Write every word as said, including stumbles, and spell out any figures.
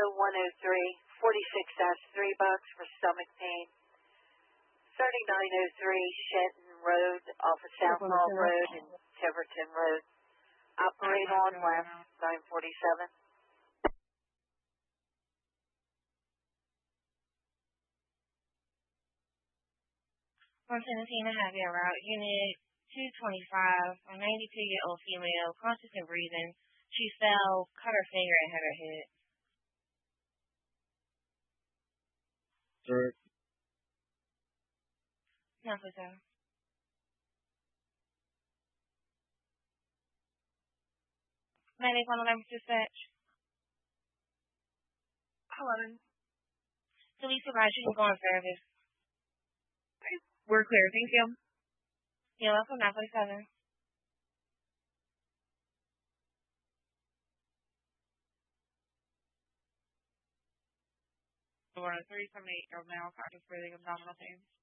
one oh three, forty-six dash three bucks for stomach pain. thirty-nine oh three Shenton Road off of South Hall Road and Tiverton Road. Operate on left, nine forty-seven. one seventeen and a half year route, unit two twenty-five, a ninety-two-year-old female, conscious and breathing. She fell, cut her finger, and hit her head. Sir. No, for sure. Medic one eleven dispatch. eleven. Police advise you can go on service. We're clear. Thank you. You're welcome. nine forty-seven. We're on three seventy-eight, now, practice breathing abdominal pain.